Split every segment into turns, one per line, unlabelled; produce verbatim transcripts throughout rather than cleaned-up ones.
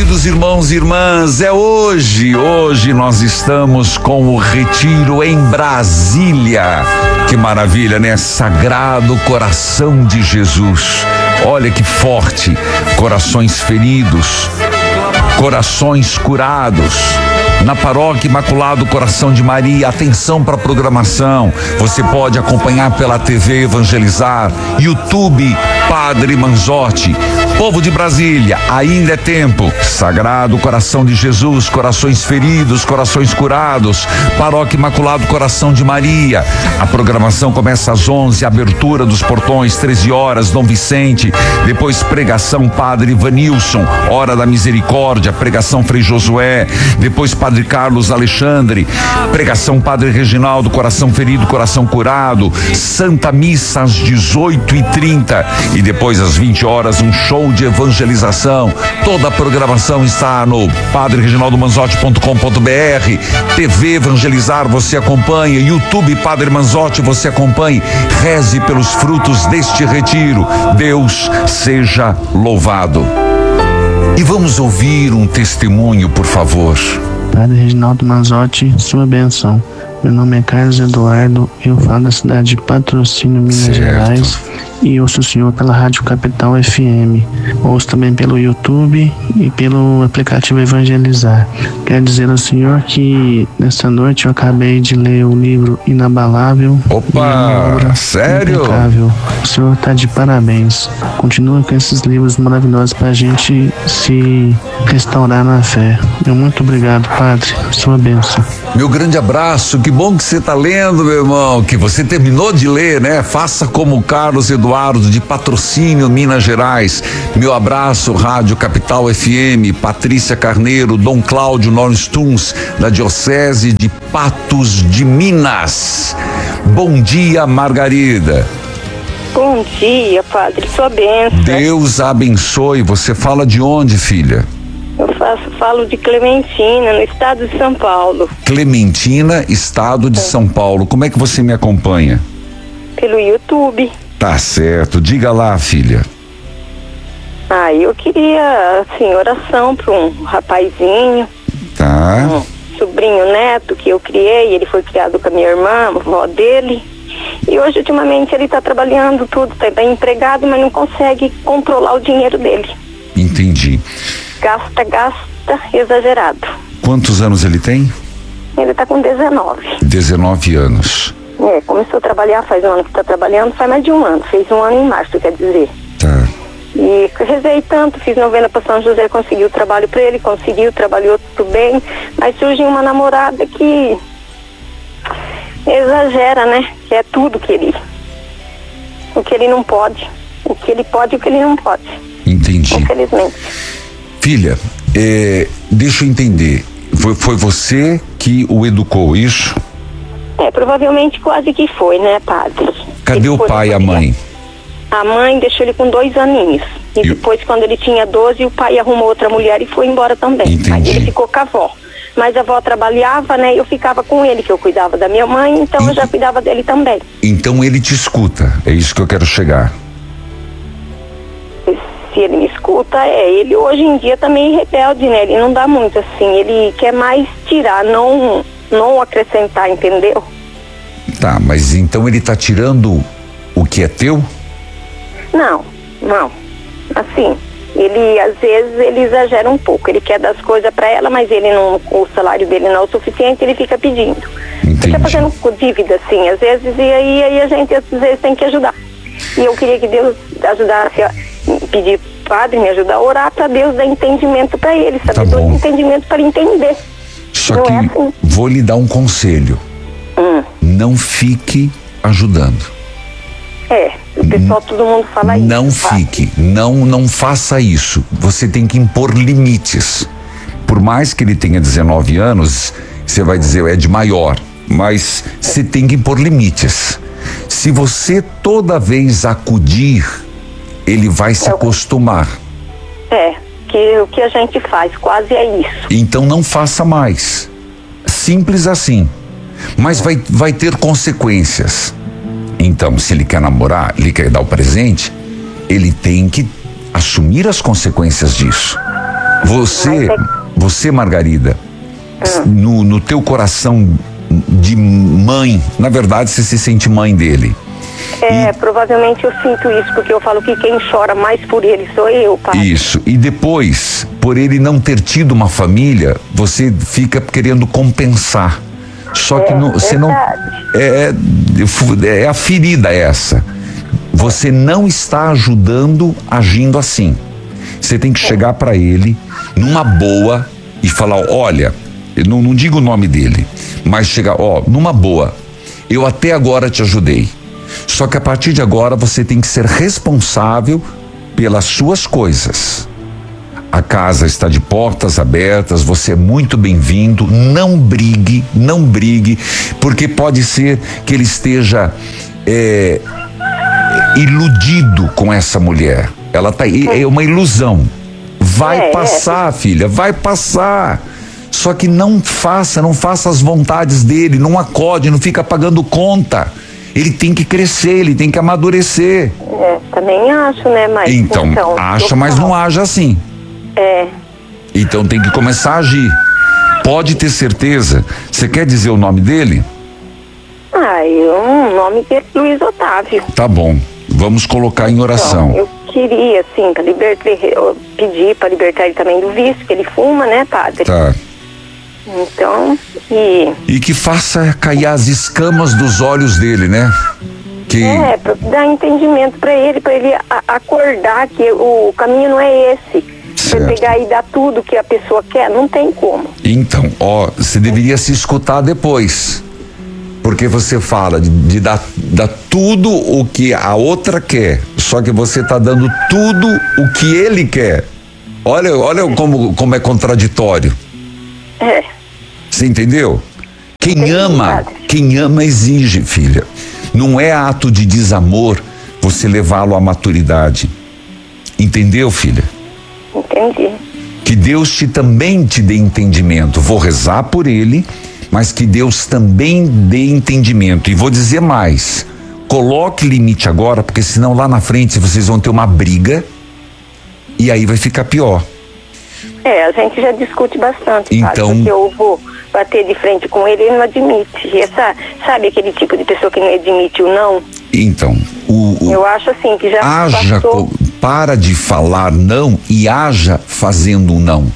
Queridos irmãos e irmãs, é hoje, hoje nós estamos com o retiro em Brasília. Que maravilha, né? Sagrado Coração de Jesus. Olha que forte, corações feridos, corações curados. Na Paróquia Imaculado Coração de Maria, atenção para a programação. Você pode acompanhar pela T V Evangelizar, YouTube Padre Manzotti. Povo de Brasília, ainda é tempo. Sagrado Coração de Jesus, corações feridos, corações curados. Paróquia Imaculado Coração de Maria. A programação começa às onze, abertura dos portões, treze horas, Dom Vicente. Depois pregação Padre Vanilson, Hora da Misericórdia, pregação Frei Josué. Depois Padre Carlos Alexandre, pregação Padre Reginaldo, coração ferido, coração curado. Santa Missa às dezoito e trinta e depois às vinte horas um show de evangelização. Toda a programação está no padre reginaldo manzotti ponto com ponto br. T V Evangelizar você acompanha, YouTube Padre Manzotti você acompanha. Reze pelos frutos deste retiro. Deus seja louvado. E vamos ouvir um testemunho, por favor.
Padre Reginaldo Manzotti, sua bênção. Meu nome é Carlos Eduardo, eu falo da cidade de Patrocínio, Minas
Certo.
Gerais, e ouço o senhor pela Rádio Capital F M. Ouço também pelo YouTube e pelo aplicativo Evangelizar. Quero dizer ao senhor que nessa noite eu acabei de ler o livro Inabalável.
Opa, sério?
Impecável. O senhor está de parabéns. Continua com esses livros maravilhosos para a gente se restaurar na fé. Meu muito obrigado, Padre. Sua bênção.
Meu grande abraço, que bom que você está lendo, meu irmão, que você terminou de ler, né? Faça como o Carlos Eduardo de Patrocínio, Minas Gerais. Meu abraço, Rádio Capital F M, Patrícia Carneiro, Dom Cláudio Norstuns, da Diocese de Patos de Minas. Bom dia, Margarida.
Bom dia, Padre, sua bênção.
Deus abençoe. Você fala de onde, filha?
Eu faço, falo de Clementina, no estado de São Paulo.
Clementina, estado de São Paulo. Como é que você me acompanha?
Pelo YouTube.
Tá certo. Diga lá, filha.
Ah, eu queria, assim, oração para um rapazinho,
Tá.
um sobrinho neto que eu criei. Ele foi criado com a minha irmã, a avó dele. E hoje, ultimamente, ele está trabalhando tudo, está bem empregado, mas não consegue controlar o dinheiro dele.
Entendi.
Gasta, gasta, exagerado.
Quantos anos ele tem?
Ele está com dezenove.
dezenove anos.
É, começou a trabalhar, faz um ano que está trabalhando, faz mais de um ano, fez um ano em março, quer dizer.
Tá.
E rezei tanto, fiz novena para São José, conseguiu trabalho para ele, conseguiu, trabalhou tudo bem, mas surge uma namorada que exagera, né? Que é tudo que ele, o que ele não pode, o que ele pode e o que ele não pode.
Entendi.
Infelizmente.
Filha, é, deixa eu entender. Foi, foi você que o educou, isso?
É, provavelmente quase que foi, né, Padre?
Cadê
Ele
o
foi
pai e a mãe?
A mãe deixou ele com dois aninhos. E,
E-
depois, quando ele tinha doze, o pai arrumou outra mulher e foi embora também.
Entendi.
Aí ele ficou com a avó. Mas a avó trabalhava, né? E eu ficava com ele, que eu cuidava da minha mãe, então
E-
eu já cuidava dele também.
Então ele te escuta, é isso que eu quero chegar.
Se ele me escuta, é. Ele hoje em dia também é rebelde, né? Ele não dá muito assim. Ele quer mais tirar, não, não acrescentar, entendeu?
Tá, mas então ele tá tirando o que é teu?
Não, não. Assim, ele às vezes ele exagera um pouco. Ele quer dar as coisas pra ela, mas ele não, o salário dele não é o suficiente, ele fica pedindo.
Entendi.
Fica fazendo com dívida, assim, às vezes, e aí, aí a gente às vezes tem que ajudar. E eu queria que Deus ajudasse a pedir padre, me ajudar a orar pra Deus dar entendimento pra ele,
Tá
sabedoria
bom.
e entendimento pra ele entender.
Só
Não
que
é assim.
vou lhe dar um conselho.
Hum.
Não fique ajudando.
É, o pessoal, todo mundo fala isso.
Não
sabe?
fique, não, não faça isso. Você tem que impor limites. Por mais que ele tenha dezenove anos, você vai dizer é de maior, mas você tem que impor limites. Se você toda vez acudir, ele vai se
É o-
acostumar.
É, que o que a gente faz quase é isso.
Então não faça mais. Simples assim. Mas vai, vai ter consequências. Então, se ele quer namorar, ele quer dar o presente, ele tem que assumir as consequências disso. Você, você, Margarida, hum. no, no teu coração de mãe, na verdade você se sente mãe dele.
É,
e,
provavelmente eu sinto isso, porque eu falo que quem chora mais por ele sou eu, pai.
Isso, e depois, por ele não ter tido uma família, você fica querendo compensar. Só que
é,
não, você não. É, é, é a ferida essa. Você não está ajudando agindo assim. Você tem que chegar para ele numa boa e falar: olha, eu não, não digo o nome dele, mas chegar, ó, numa boa, eu até agora te ajudei. Só que a partir de agora você tem que ser responsável pelas suas coisas. A casa está de portas abertas, você é muito bem-vindo, não brigue, não brigue, porque pode ser que ele esteja é, iludido com essa mulher. Ela tá, é uma ilusão. Vai
é,
passar,
é.
filha, vai passar. Só que não faça, não faça as vontades dele, não acode, não fica pagando conta. Ele tem que crescer, ele tem que amadurecer.
É, também acho, né, mas...
Então, então acha, mas não age assim.
É.
Então tem que começar a agir. Pode ter certeza. Você quer dizer o nome dele?
Ah, eu, o nome dele é Luiz Otávio.
Tá bom, vamos colocar em oração.
Então, eu queria, assim, pra libertar, pedir para libertar ele também do vício, que ele fuma, né, padre?
Tá.
Então, e...
E que faça cair as escamas dos olhos dele, né? Que...
É, pra dar entendimento pra ele, pra ele a, acordar que o caminho não é esse. Pra pegar e dar tudo que a pessoa quer, não tem como.
Então, ó, você deveria se escutar depois. Porque você fala de, de dar, dar tudo o que a outra quer, só que você tá dando tudo o que ele quer. Olha, olha como, como é contraditório.
É.
Você entendeu? Quem ama, quem ama exige, filha. Não é ato de desamor você levá-lo à maturidade. Entendeu, filha?
Entendi.
Que Deus te também te dê entendimento. Vou rezar por ele, mas que Deus também dê entendimento. E vou dizer mais, coloque limite agora, porque senão lá na frente vocês vão ter uma briga e aí vai ficar pior.
É, a gente já discute bastante,
então,
porque eu vou bater de frente com ele, ele não admite. E essa, sabe aquele tipo de pessoa que não admite o não?
Então, o, o
eu acho assim que já
haja,
passou...
para de falar não e haja fazendo um não.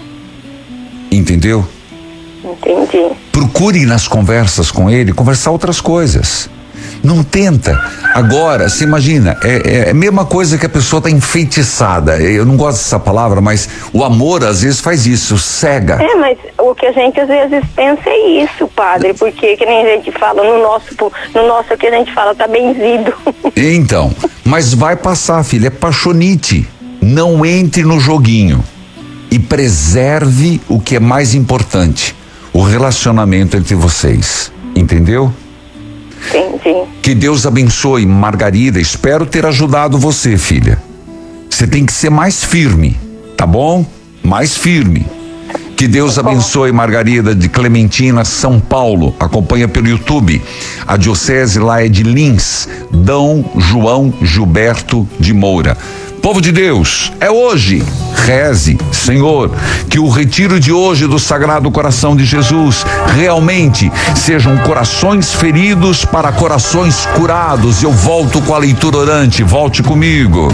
Entendeu?
Entendi.
Procure nas conversas com ele conversar outras coisas. Não tenta. Agora, você imagina, é, é a mesma coisa que a pessoa tá enfeitiçada. Eu não gosto dessa palavra, mas o amor às vezes faz isso, cega.
É, mas o que a gente às vezes pensa é isso, padre, porque que nem a gente fala no nosso, no nosso que a gente fala, tá benzido.
Então, mas vai passar, filha, é paixonite. Não entre no joguinho e preserve o que é mais importante, o relacionamento entre vocês, entendeu?
Entendi.
Que Deus abençoe, Margarida. Espero ter ajudado você, filha. Você tem que ser mais firme, tá bom? Mais firme. Que Deus abençoe, Margarida, de Clementina, São Paulo. Acompanha pelo YouTube. A diocese lá é de Lins, Dom João Gilberto de Moura. Povo de Deus, é hoje. Reze, Senhor, que o retiro de hoje do Sagrado Coração de Jesus realmente sejam corações feridos para corações curados. Eu volto com a leitura orante, volte comigo.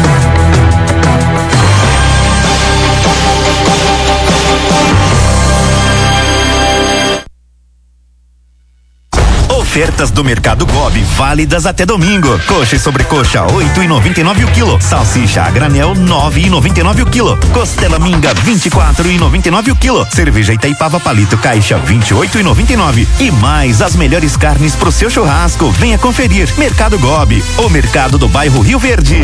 Ofertas do Mercado Gobi, válidas até domingo. Coxa e sobrecoxa, oito e noventa e nove o quilo. Salsicha a granel, nove e noventa e nove o quilo. Costela minga, vinte e quatro e noventa e nove o quilo. Cerveja Itaipava Palito Caixa, vinte e oito e noventa e nove. E mais as melhores carnes pro seu churrasco. Venha conferir. Mercado Gobi, o mercado do bairro Rio Verde.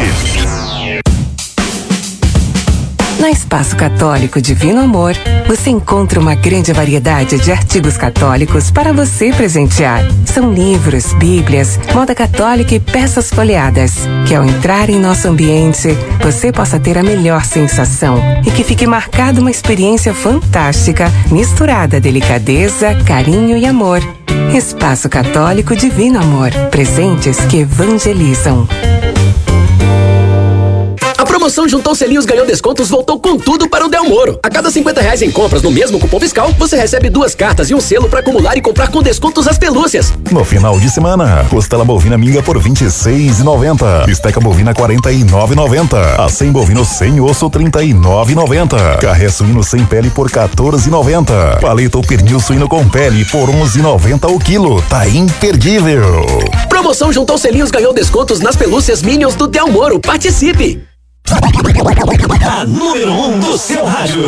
Na Espaço Católico Divino Amor, você encontra uma grande variedade de artigos católicos para você presentear. São livros, bíblias, moda católica e peças folheadas. Que ao entrar em nosso ambiente, você possa ter a melhor sensação e que fique marcada uma experiência fantástica, misturada a delicadeza, carinho e amor. Espaço Católico Divino Amor, presentes que evangelizam.
Promoção Juntou Selinhos Ganhou Descontos voltou com tudo para o Del Moro. A cada cinquenta reais em compras no mesmo cupom fiscal, você recebe duas cartas e um selo para acumular e comprar com descontos as pelúcias.
No final de semana, costela bovina minga por vinte e seis reais e noventa centavos. Bisteca bovina quarenta e nove reais e noventa centavos. Acém bovino sem osso trinta e nove reais e noventa centavos. Carré suíno sem pele por quatorze reais e noventa centavos. Paleta ou pernil suíno com pele por onze reais e noventa centavos o quilo. Tá imperdível.
Promoção Juntou Selinhos Ganhou Descontos nas pelúcias Minions do Del Moro. Participe!
A número um do seu rádio.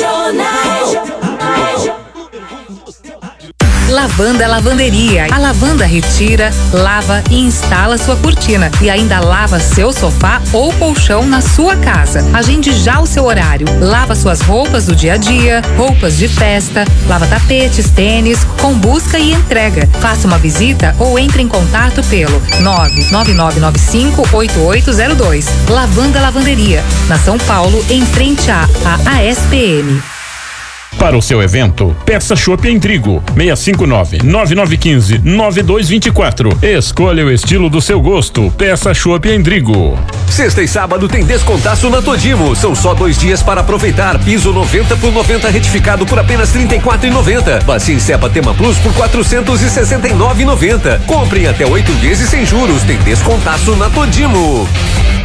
Lavanda Lavanderia. A lavanda retira, lava e instala sua cortina e ainda lava seu sofá ou colchão na sua casa. Agende já o seu horário. Lava suas roupas do dia a dia, roupas de festa, lava tapetes, tênis, com busca e entrega. Faça uma visita ou entre em contato pelo nove nove nove nove cinco oito oito zero dois. Lavanda Lavanderia, na São Paulo, em frente à A S P M.
Para o seu evento, peça chopp em trigo seis cinco nove, nove nove um cinco, nove dois dois quatro. Escolha o estilo do seu gosto. Peça chopp em trigo.
Sexta e sábado tem descontaço na Todimo. São só dois dias para aproveitar. Piso noventa por noventa retificado por apenas trinta e quatro reais e noventa centavos. Bacia em Cepa Tema Plus por quatrocentos e sessenta e nove reais e noventa centavos. Compre até oito vezes sem juros. Tem descontaço na Todimo.